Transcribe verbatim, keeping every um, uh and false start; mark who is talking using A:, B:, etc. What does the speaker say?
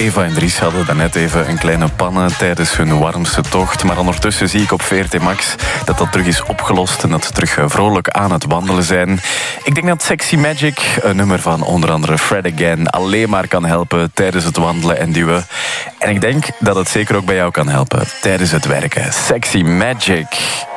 A: Eva en Dries hadden daarnet even een kleine panne tijdens hun warmste tocht. Maar ondertussen zie ik op V R T Max dat dat terug is opgelost en dat ze terug vrolijk aan het wandelen zijn. Ik denk dat Sexy Magic, een nummer van onder andere Fred Again, alleen maar kan helpen tijdens het wandelen en duwen. En ik denk dat het zeker ook bij jou kan helpen tijdens het werken. Sexy Magic.